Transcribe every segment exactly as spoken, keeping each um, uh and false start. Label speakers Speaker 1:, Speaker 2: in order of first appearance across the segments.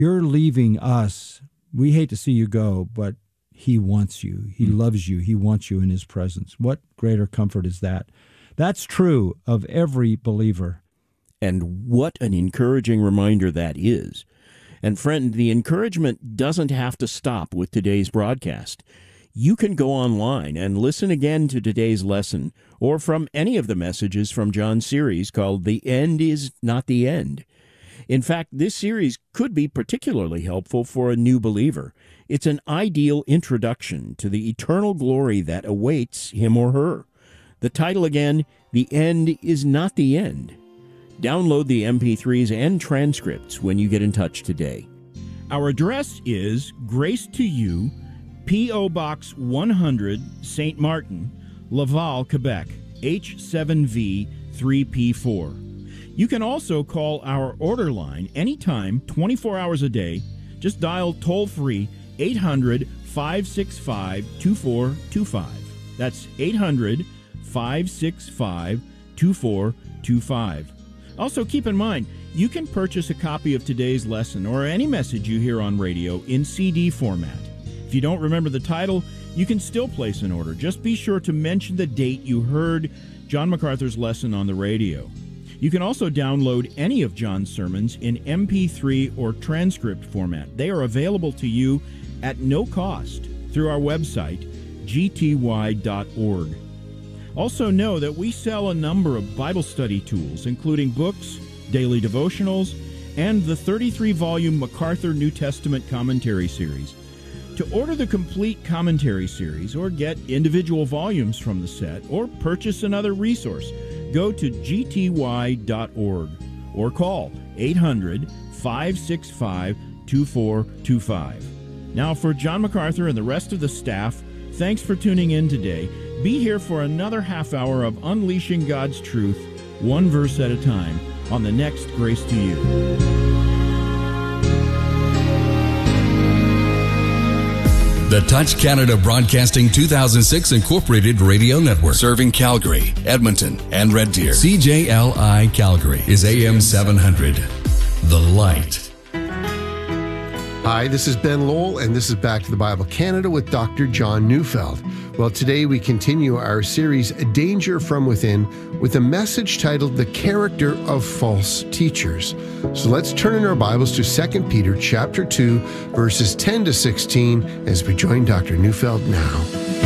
Speaker 1: You're leaving us. We hate to see you go, but he wants you. He mm. loves you. He wants you in his presence. What greater comfort is that? That's true of every believer.
Speaker 2: And what an encouraging reminder that is. And friend, the encouragement doesn't have to stop with today's broadcast. You can go online and listen again to today's lesson or from any of the messages from John's series called The End is Not the End. In fact, this series could be particularly helpful for a new believer. It's an ideal introduction to the eternal glory that awaits him or her. The title again, The End is Not the End. Download the M P threes and transcripts when you get in touch today. Our address is Grace to You, P O. Box one hundred, Saint Martin, Laval, Quebec, H seven V three P four. You can also call our order line anytime, twenty-four hours a day. Just dial toll-free eight hundred, five six five, two four two five. That's eight hundred, five six five, two four two five. Also, keep in mind, you can purchase a copy of today's lesson or any message you hear on radio in C D format. If you don't remember the title, you can still place an order. Just be sure to mention the date you heard John MacArthur's lesson on the radio. You can also download any of John's sermons in M P three or transcript format. They are available to you at no cost through our website, g t y dot org. Also know that we sell a number of Bible study tools, including books, daily devotionals, and the thirty-three volume MacArthur New Testament Commentary Series. To order the complete commentary series or get individual volumes from the set or purchase another resource, go to g t y dot org or call eight hundred, five six five, two four two five. Now for John MacArthur and the rest of the staff, thanks for tuning in today. Be here for another half hour of unleashing God's truth, one verse at a time, on the next Grace to You.
Speaker 3: The Touch Canada Broadcasting two thousand six Incorporated Radio Network. Serving Calgary, Edmonton, and Red Deer. C J L I Calgary is A M seven hundred. The Light.
Speaker 4: Hi, this is Ben Lowell, and this is Back to the Bible Canada with Doctor John Neufeld. Well, today we continue our series, Danger from Within, with a message titled The Character of False Teachers. So let's turn in our Bibles to Second Peter chapter two, verses ten to sixteen, as we join Doctor Neufeld now.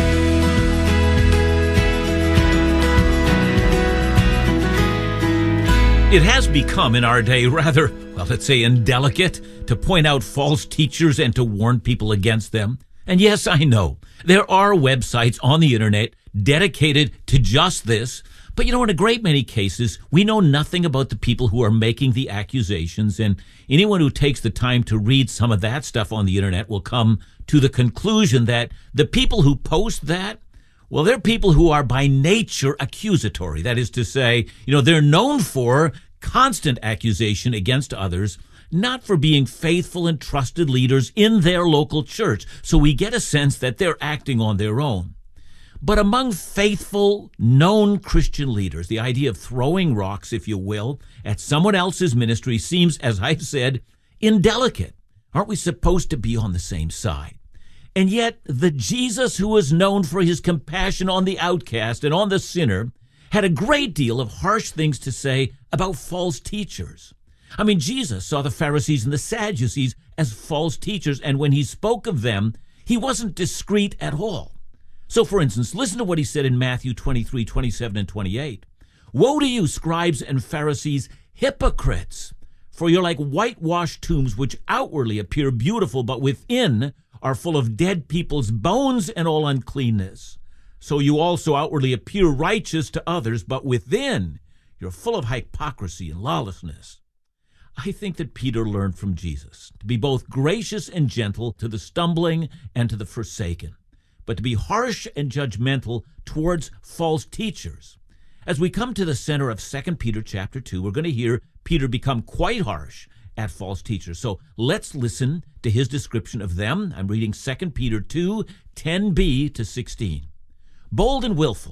Speaker 5: It has become in our day rather, well, let's say indelicate to point out false teachers and to warn people against them. And yes, I know, there are websites on the internet dedicated to just this. But you know, in a great many cases, we know nothing about the people who are making the accusations. And anyone who takes the time to read some of that stuff on the internet will come to the conclusion that the people who post that, well, they're people who are by nature accusatory. That is to say, you know, they're known for constant accusation against others, not for being faithful and trusted leaders in their local church. So we get a sense that they're acting on their own. But among faithful, known Christian leaders, the idea of throwing rocks, if you will, at someone else's ministry seems, as I've said, indelicate. Aren't we supposed to be on the same side? And yet, the Jesus who was known for his compassion on the outcast and on the sinner had a great deal of harsh things to say about false teachers. I mean, Jesus saw the Pharisees and the Sadducees as false teachers, and when he spoke of them, he wasn't discreet at all. So, for instance, listen to what he said in Matthew twenty-three, twenty-seven, and twenty-eight. Woe to you, scribes and Pharisees, hypocrites! For you're like whitewashed tombs, which outwardly appear beautiful, but within are full of dead people's bones and all uncleanness. So you also outwardly appear righteous to others, but within you're full of hypocrisy and lawlessness. I think that Peter learned from Jesus to be both gracious and gentle to the stumbling and to the forsaken, but to be harsh and judgmental towards false teachers. As we come to the center of Second Peter chapter two, we're going to hear Peter become quite harsh at false teachers. So let's listen to his description of them. I'm reading Second Peter two, ten b to sixteen. Bold and willful,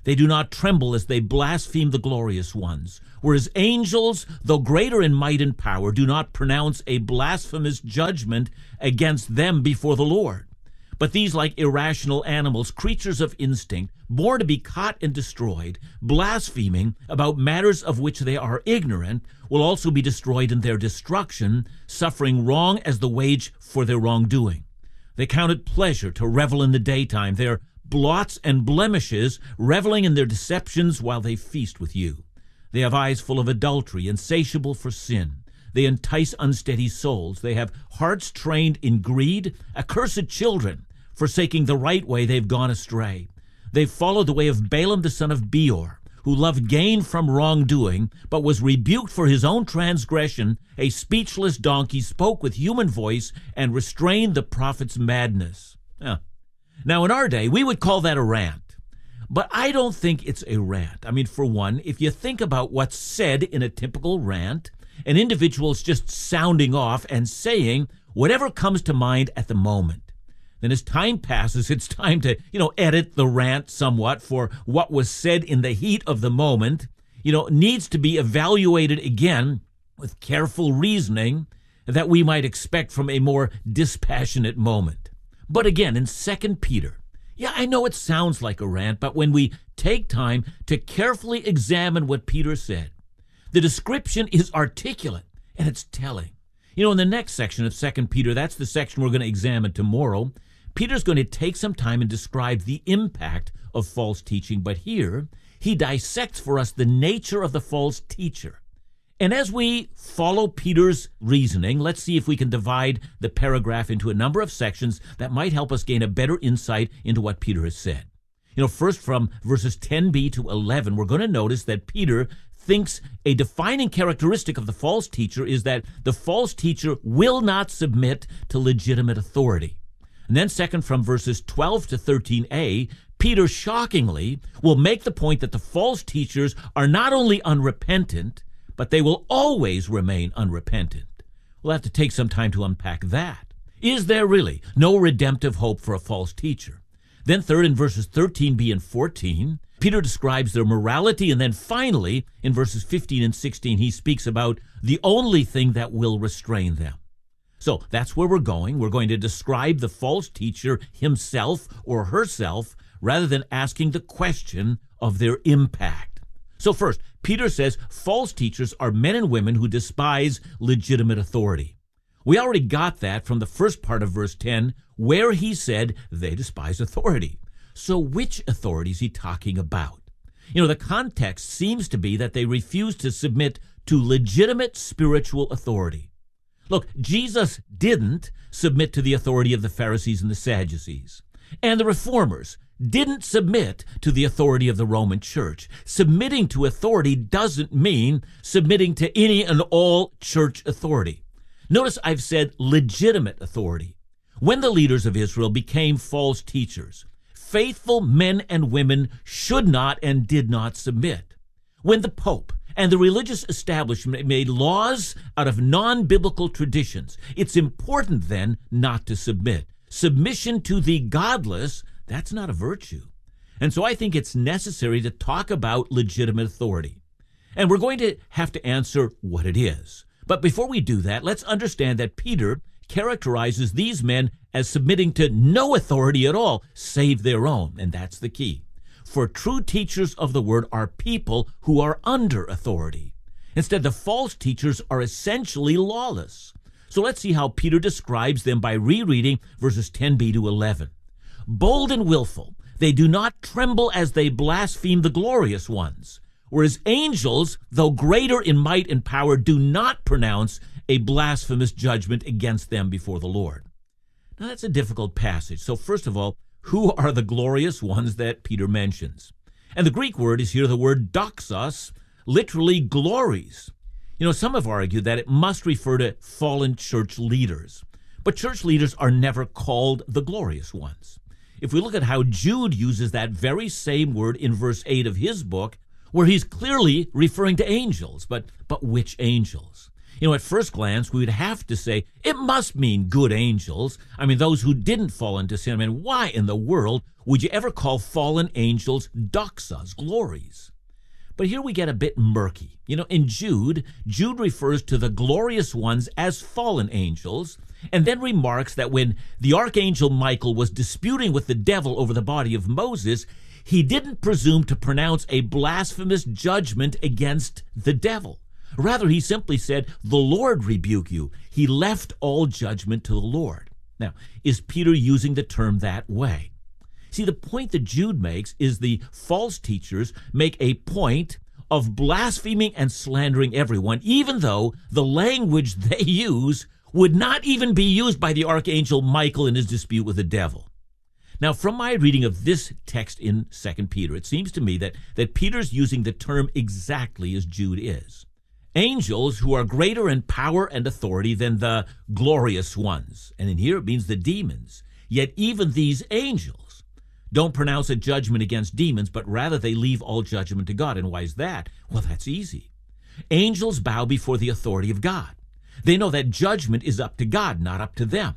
Speaker 5: they do not tremble as they blaspheme the glorious ones. Whereas angels, though greater in might and power, do not pronounce a blasphemous judgment against them before the Lord. But these, like irrational animals, creatures of instinct, born to be caught and destroyed, blaspheming about matters of which they are ignorant, will also be destroyed in their destruction, suffering wrong as the wage for their wrongdoing. They count it pleasure to revel in the daytime. They are blots and blemishes, reveling in their deceptions while they feast with you. They have eyes full of adultery, insatiable for sin. They entice unsteady souls. They have hearts trained in greed, accursed children. Forsaking the right way, they've gone astray. They've followed the way of Balaam the son of Beor, who loved gain from wrongdoing, but was rebuked for his own transgression. A speechless donkey spoke with human voice and restrained the prophet's madness. Yeah. Now, in our day, we would call that a rant. But I don't think it's a rant. I mean, for one, if you think about what's said in a typical rant, an individual is just sounding off and saying whatever comes to mind at the moment. Then as time passes, it's time to, you know, edit the rant somewhat, for what was said in the heat of the moment, you know, needs to be evaluated again with careful reasoning that we might expect from a more dispassionate moment. But again, in Second Peter, yeah, I know it sounds like a rant, but when we take time to carefully examine what Peter said, the description is articulate and it's telling. You know, in the next section of Second Peter, that's the section we're going to examine tomorrow, Peter's going to take some time and describe the impact of false teaching, but here he dissects for us the nature of the false teacher. And as we follow Peter's reasoning, let's see if we can divide the paragraph into a number of sections that might help us gain a better insight into what Peter has said. You know, first from verses ten b to eleven, we're going to notice that Peter thinks a defining characteristic of the false teacher is that the false teacher will not submit to legitimate authority. And then second, from verses twelve to thirteen a, Peter shockingly will make the point that the false teachers are not only unrepentant, but they will always remain unrepentant. We'll have to take some time to unpack that. Is there really no redemptive hope for a false teacher? Then third, in verses thirteen b and fourteen, Peter describes their morality, and then finally, in verses fifteen and sixteen, he speaks about the only thing that will restrain them. So that's where we're going. We're going to describe the false teacher himself or herself rather than asking the question of their impact. So first, Peter says false teachers are men and women who despise legitimate authority. We already got that from the first part of verse ten, where he said they despise authority. So which authority is he talking about? You know, the context seems to be that they refuse to submit to legitimate spiritual authority. Look, Jesus didn't submit to the authority of the Pharisees and the Sadducees. And the Reformers didn't submit to the authority of the Roman Church. Submitting to authority doesn't mean submitting to any and all church authority. Notice I've said legitimate authority. When the leaders of Israel became false teachers, faithful men and women should not and did not submit. When the Pope and the religious establishment made laws out of non-biblical traditions, it's important then not to submit. Submission to the godless, that's not a virtue. And so I think it's necessary to talk about legitimate authority. And we're going to have to answer what it is. But before we do that, let's understand that Peter characterizes these men as submitting to no authority at all, save their own, and that's the key. For true teachers of the word are people who are under authority. Instead, the false teachers are essentially lawless. So let's see how Peter describes them by rereading verses ten b to eleven. Bold and willful, they do not tremble as they blaspheme the glorious ones, whereas angels, though greater in might and power, do not pronounce a blasphemous judgment against them before the Lord. Now that's a difficult passage. So first of all, who are the glorious ones that Peter mentions? And the Greek word is here the word doxos, literally glories. You know, some have argued that it must refer to fallen church leaders. But church leaders are never called the glorious ones. If we look at how Jude uses that very same word in verse eight of his book, where he's clearly referring to angels, but, but which angels? You know, at first glance, we would have to say it must mean good angels. I mean, those who didn't fall into sin. I mean, why in the world would you ever call fallen angels doxas, glories? But here we get a bit murky. You know, in Jude, Jude refers to the glorious ones as fallen angels, and then remarks that when the archangel Michael was disputing with the devil over the body of Moses, he didn't presume to pronounce a blasphemous judgment against the devil. Rather, he simply said, "The Lord rebuke you." He left all judgment to the Lord. Now, is Peter using the term that way? See, the point that Jude makes is the false teachers make a point of blaspheming and slandering everyone, even though the language they use would not even be used by the archangel Michael in his dispute with the devil. Now, from my reading of this text in Second Peter, it seems to me that, that Peter's using the term exactly as Jude is. Angels who are greater in power and authority than the glorious ones. And in here it means the demons. Yet even these angels don't pronounce a judgment against demons, but rather they leave all judgment to God. And why is that? Well, that's easy. Angels bow before the authority of God. They know that judgment is up to God, not up to them.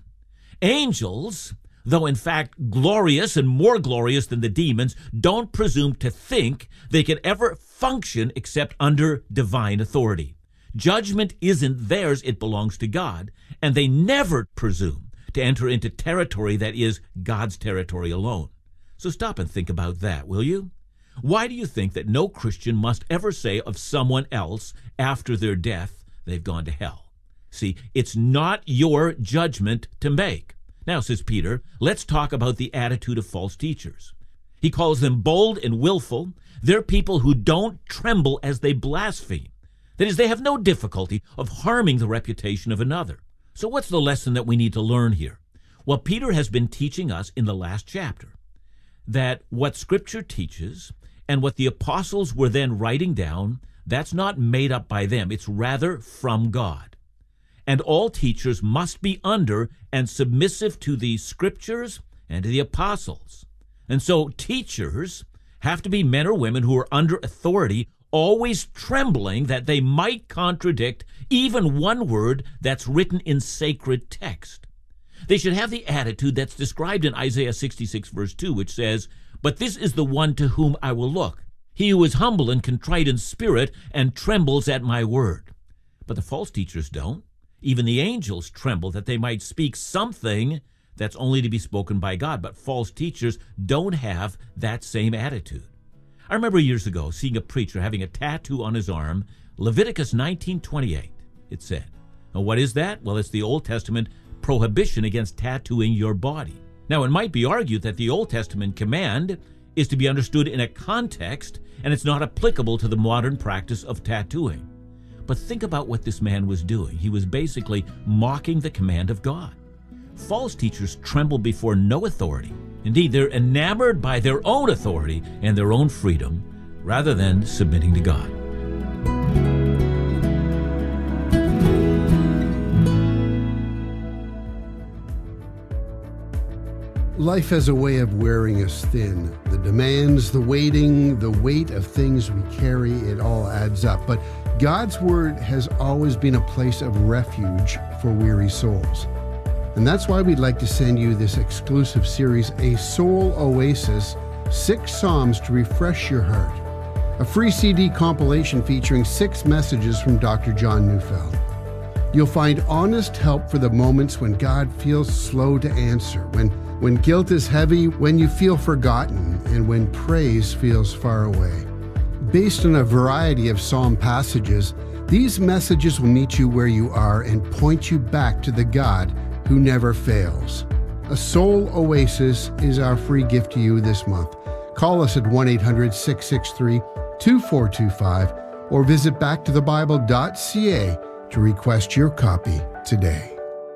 Speaker 5: Angels, though in fact glorious and more glorious than the demons, don't presume to think they can ever function except under divine authority. Judgment isn't theirs, it belongs to God, and they never presume to enter into territory that is God's territory alone. So stop and think about that, will you? Why do you think that no Christian must ever say of someone else after their death, they've gone to hell? See, it's not your judgment to make. Now, says Peter, let's talk about the attitude of false teachers. He calls them bold and willful. They're people who don't tremble as they blaspheme. That is, they have no difficulty of harming the reputation of another. So what's the lesson that we need to learn here? Well, Peter has been teaching us in the last chapter that what Scripture teaches and what the apostles were then writing down, that's not made up by them. It's rather from God. And all teachers must be under and submissive to the Scriptures and to the apostles. And so teachers have to be men or women who are under authority, always trembling that they might contradict even one word that's written in sacred text. They should have the attitude that's described in Isaiah sixty-six, verse two, which says, "But this is the one to whom I will look, he who is humble and contrite in spirit and trembles at my word." But the false teachers don't. Even the angels tremble that they might speak something that's only to be spoken by God. But false teachers don't have that same attitude. I remember years ago seeing a preacher having a tattoo on his arm, Leviticus nineteen twenty-eight. It said, now what is that? Well, it's the Old Testament prohibition against tattooing your body. Now, it might be argued that the Old Testament command is to be understood in a context, and it's not applicable to the modern practice of tattooing. But think about what this man was doing. He was basically mocking the command of God. False teachers tremble before no authority. Indeed, they're enamored by their own authority and their own freedom rather than submitting to God.
Speaker 4: Life has a way of wearing us thin. The demands, the waiting, the weight of things we carry, it all adds up. But God's Word has always been a place of refuge for weary souls. And that's why we'd like to send you this exclusive series, A Soul Oasis, Six Psalms to Refresh Your Heart. A free C D compilation featuring six messages from Doctor John Neufeld. You'll find honest help for the moments when God feels slow to answer, when, when guilt is heavy, when you feel forgotten, and when praise feels far away. Based on a variety of psalm passages, these messages will meet you where you are and point you back to the God who never fails. A Soul Oasis is our free gift to you this month. Call us at one eight hundred, six six three, two four two five or visit back to the bible dot c a to request your copy today.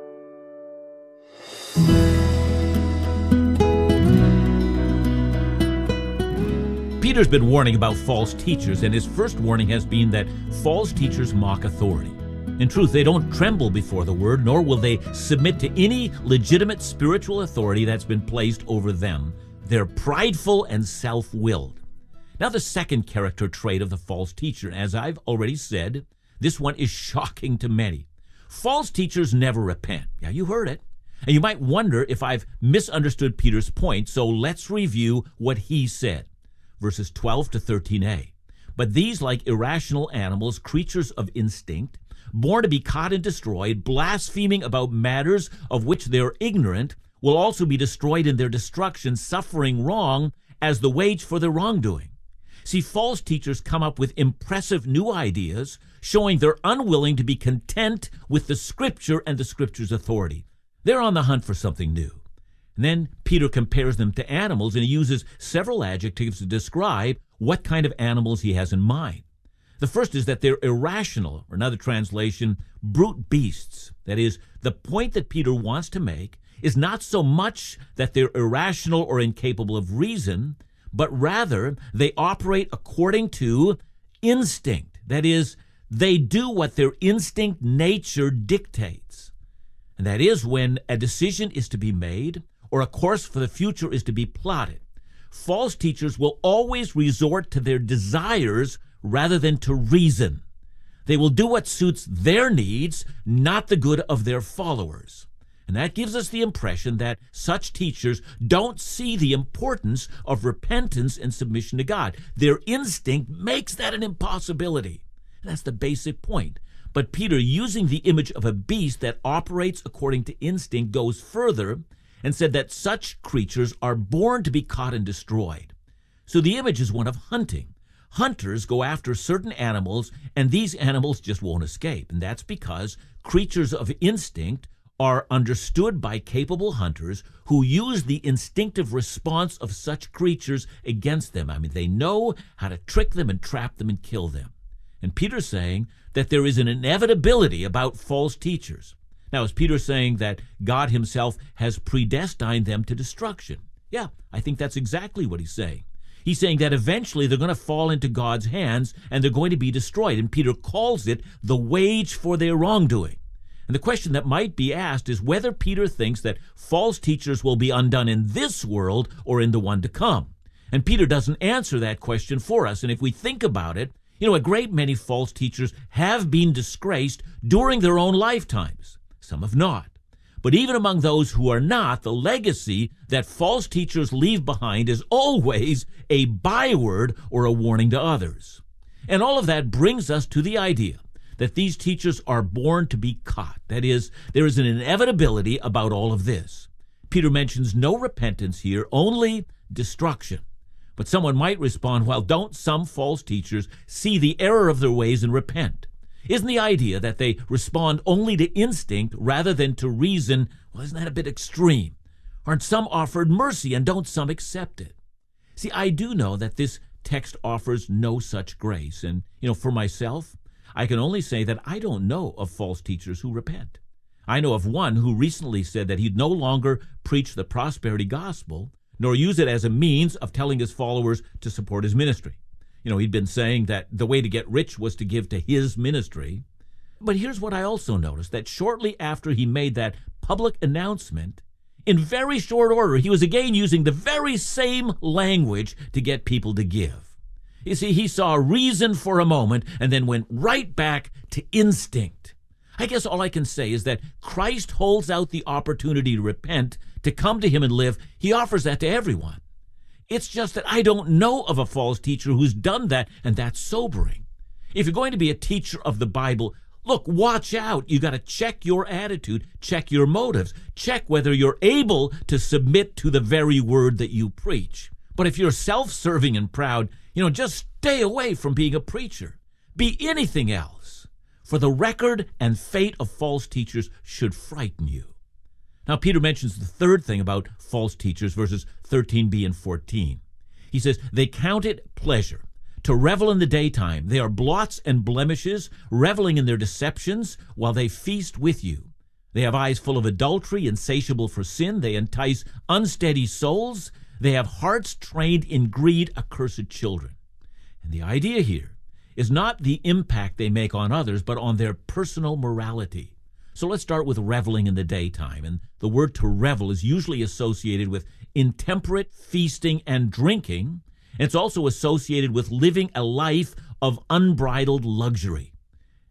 Speaker 5: Peter's been warning about false teachers, and his first warning has been that false teachers mock authority. In truth, they don't tremble before the word, nor will they submit to any legitimate spiritual authority that's been placed over them. They're prideful and self-willed. Now, the second character trait of the false teacher, as I've already said, This one is shocking to many. False teachers never repent. Yeah, you heard it. And you might wonder if I've misunderstood Peter's point, so let's review what he said. Verses twelve to thirteen a. But these, like irrational animals, creatures of instinct, born to be caught and destroyed, blaspheming about matters of which they are ignorant, will also be destroyed in their destruction, suffering wrong as the wage for their wrongdoing. See, false teachers come up with impressive new ideas, showing they're unwilling to be content with the Scripture and the Scripture's authority. They're on the hunt for something new. And then Peter compares them to animals, and he uses several adjectives to describe what kind of animals he has in mind. The first is that they're irrational, or another translation, brute beasts. That is, the point that Peter wants to make is not so much that they're irrational or incapable of reason, but rather they operate according to instinct. That is, they do what their instinct nature dictates. And that is when a decision is to be made or a course for the future is to be plotted. False teachers will always resort to their desires rather than to reason. They will do what suits their needs, not the good of their followers. And that gives us the impression that such teachers don't see the importance of repentance and submission to God. Their instinct makes that an impossibility. And that's the basic point. But Peter, using the image of a beast that operates according to instinct, goes further and said that such creatures are born to be caught and destroyed. So the image is one of hunting. Hunters go after certain animals, and these animals just won't escape. And that's because creatures of instinct are understood by capable hunters who use the instinctive response of such creatures against them. I mean, they know how to trick them and trap them and kill them. And Peter's saying that there is an inevitability about false teachers. Now, is Peter saying that God himself has predestined them to destruction? Yeah, I think that's exactly what he's saying. He's saying that eventually they're going to fall into God's hands and they're going to be destroyed. And Peter calls it the wage for their wrongdoing. And the question that might be asked is whether Peter thinks that false teachers will be undone in this world or in the one to come. And Peter doesn't answer that question for us. And if we think about it, you know, a great many false teachers have been disgraced during their own lifetimes. Some have not. But even among those who are not, the legacy that false teachers leave behind is always a byword or a warning to others. And all of that brings us to the idea that these teachers are born to be caught. That is, there is an inevitability about all of this. Peter mentions no repentance here, only destruction. But someone might respond, well, don't some false teachers see the error of their ways and repent? Isn't the idea that they respond only to instinct rather than to reason, well, isn't that a bit extreme? Aren't some offered mercy and don't some accept it? See, I do know that this text offers no such grace. And, you know, for myself, I can only say that I don't know of false teachers who repent. I know of one who recently said that he'd no longer preach the prosperity gospel, nor use it as a means of telling his followers to support his ministry. You know, he'd been saying that the way to get rich was to give to his ministry. But here's what I also noticed, that shortly after he made that public announcement, in very short order, he was again using the very same language to get people to give. You see, he saw reason for a moment and then went right back to instinct. I guess all I can say is that Christ holds out the opportunity to repent, to come to him and live. He offers that to everyone. It's just that I don't know of a false teacher who's done that, and that's sobering. If you're going to be a teacher of the Bible, look, watch out. You got to check your attitude, check your motives, check whether you're able to submit to the very word that you preach. But if you're self-serving and proud, you know, just stay away from being a preacher. Be anything else. For the record and fate of false teachers should frighten you. Now, Peter mentions the third thing about false teachers, verses thirteen b and fourteen. He says, they count it pleasure to revel in the daytime. They are blots and blemishes, reveling in their deceptions while they feast with you. They have eyes full of adultery, insatiable for sin. They entice unsteady souls. They have hearts trained in greed, accursed children. And the idea here is not the impact they make on others, but on their personal morality. So let's start with reveling in the daytime. And the word to revel is usually associated with intemperate feasting and drinking. It's also associated with living a life of unbridled luxury.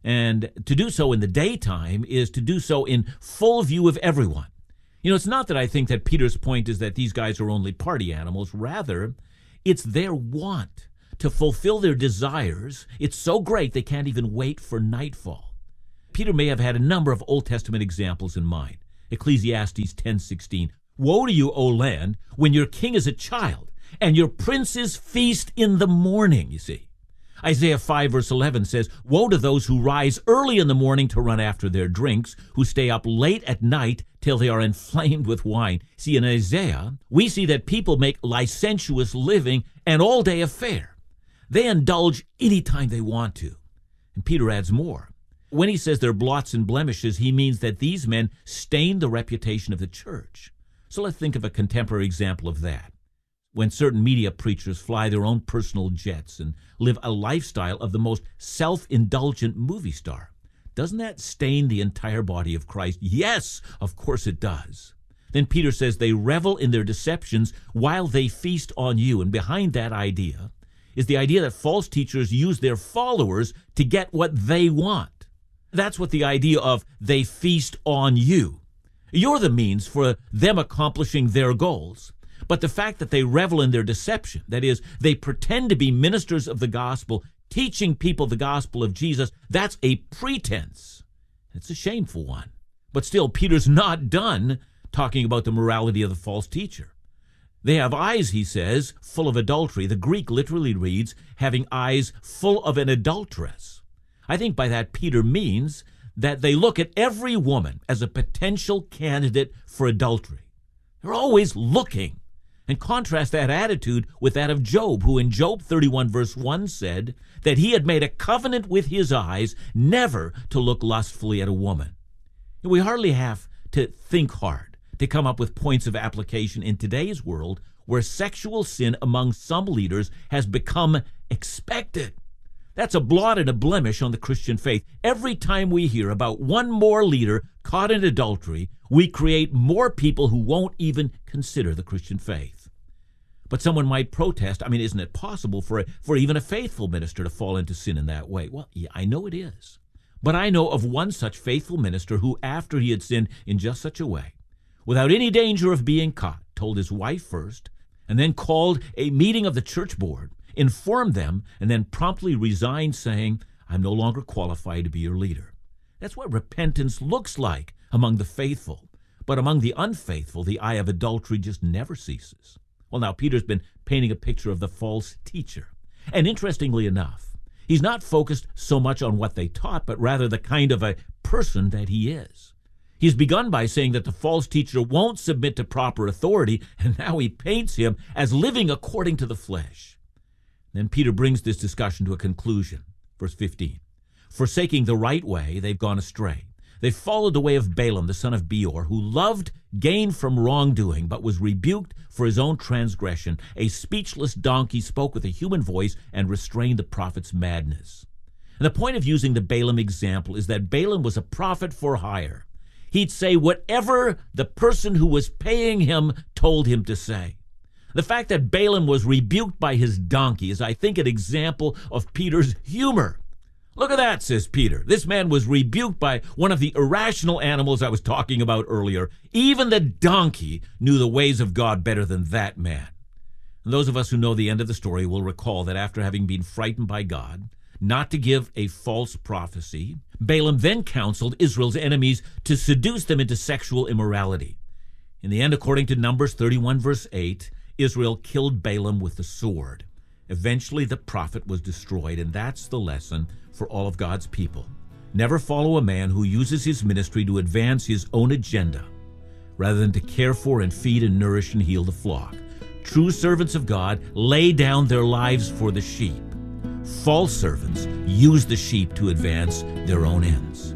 Speaker 5: And to do so in the daytime is to do so in full view of everyone. You know, it's not that I think that Peter's point is that these guys are only party animals. Rather, it's their want to fulfill their desires. It's so great they can't even wait for nightfall. Peter may have had a number of Old Testament examples in mind. Ecclesiastes ten sixteen. Woe to you, O land, when your king is a child, and your princes feast in the morning, you see. Isaiah five verse eleven says, Woe to those who rise early in the morning to run after their drinks, who stay up late at night till they are inflamed with wine. See, in Isaiah, we see that people make licentious living an all-day affair. They indulge any time they want to. And Peter adds more. When he says they're blots and blemishes, he means that these men stain the reputation of the church. So let's think of a contemporary example of that. When certain media preachers fly their own personal jets and live a lifestyle of the most self-indulgent movie star, doesn't that stain the entire body of Christ? Yes, of course it does. Then Peter says they revel in their deceptions while they feast on you. And behind that idea is the idea that false teachers use their followers to get what they want. That's what the idea of they feast on you. You're the means for them accomplishing their goals. But the fact that they revel in their deception, that is, they pretend to be ministers of the gospel, teaching people the gospel of Jesus, that's a pretense. It's a shameful one. But still, Peter's not done talking about the morality of the false teacher. They have eyes, he says, full of adultery. The Greek literally reads, having eyes full of an adulteress. I think by that Peter means that they look at every woman as a potential candidate for adultery. They're always looking. And contrast that attitude with that of Job, who in Job thirty-one verse one said that he had made a covenant with his eyes never to look lustfully at a woman. We hardly have to think hard to come up with points of application in today's world where sexual sin among some leaders has become expected. That's a blot and a blemish on the Christian faith. Every time we hear about one more leader caught in adultery, we create more people who won't even consider the Christian faith. But someone might protest, I mean, isn't it possible for, a, for even a faithful minister to fall into sin in that way? Well, yeah, I know it is. But I know of one such faithful minister who, after he had sinned in just such a way, without any danger of being caught, told his wife first, and then called a meeting of the church board, informed them, and then promptly resigned, saying, I'm no longer qualified to be your leader. That's what repentance looks like among the faithful. But among the unfaithful, the eye of adultery just never ceases. Well, now, Peter's been painting a picture of the false teacher. And interestingly enough, he's not focused so much on what they taught, but rather the kind of a person that he is. He's begun by saying that the false teacher won't submit to proper authority, and now he paints him as living according to the flesh. Then Peter brings this discussion to a conclusion. Verse fifteen. Forsaking the right way, they've gone astray. They followed the way of Balaam, the son of Beor, who loved gain from wrongdoing, but was rebuked for his own transgression. A speechless donkey spoke with a human voice and restrained the prophet's madness. And the point of using the Balaam example is that Balaam was a prophet for hire. He'd say whatever the person who was paying him told him to say. The fact that Balaam was rebuked by his donkey is, I think, an example of Peter's humor. Look at that, says Peter. This man was rebuked by one of the irrational animals I was talking about earlier. Even the donkey knew the ways of God better than that man. And those of us who know the end of the story will recall that after having been frightened by God not to give a false prophecy, Balaam then counseled Israel's enemies to seduce them into sexual immorality. In the end, according to Numbers thirty-one, verse eight, Israel killed Balaam with the sword. Eventually, the prophet was destroyed, and that's the lesson for all of God's people. Never follow a man who uses his ministry to advance his own agenda, rather than to care for and feed and nourish and heal the flock. True servants of God lay down their lives for the sheep. False servants use the sheep to advance their own ends.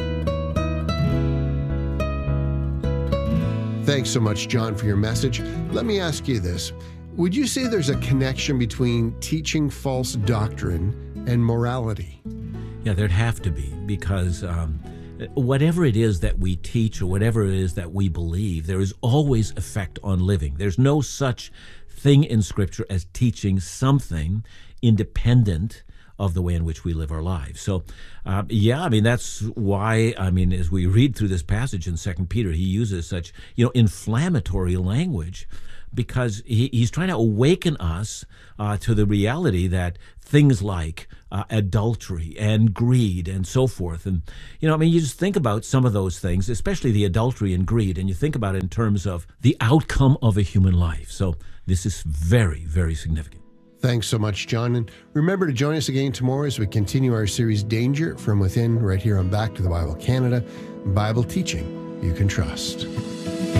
Speaker 4: Thanks so much, John, for your message. Let me ask you this. Would you say there's a connection between teaching false doctrine and morality?
Speaker 5: Yeah, there'd have to be, because um, whatever it is that we teach or whatever it is that we believe, there is always effect on living. There's no such thing in Scripture as teaching something independent of the way in which we live our lives. So, uh, yeah, I mean, that's why, I mean, as we read through this passage in Second Peter, he uses such, you know, inflammatory language, because he, he's trying to awaken us uh, to the reality that things like uh, adultery and greed and so forth. And, you know, I mean, you just think about some of those things, especially the adultery and greed, and you think about it in terms of the outcome of a human life. So this is very, very significant.
Speaker 4: Thanks so much, John. And remember to join us again tomorrow as we continue our series, Danger from Within, right here on Back to the Bible Canada, Bible teaching you can trust.